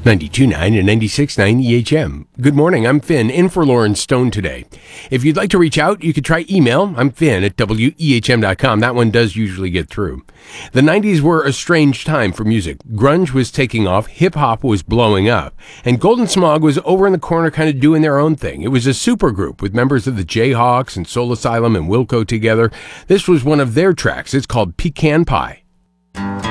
92.9 and 96.9 EHM. Good morning, I'm Finn, in for Lauren Stone today. If you'd like to reach out, you could try email. I'm Finn at WEHM.com. That one does usually get through. The 90s were a strange time for music. Grunge was taking off, hip-hop was blowing up, and Golden Smog was over in the corner kind of doing their own thing. It was a supergroup with members of the Jayhawks and Soul Asylum and Wilco together. This was one of their tracks. It's called Pecan Pie.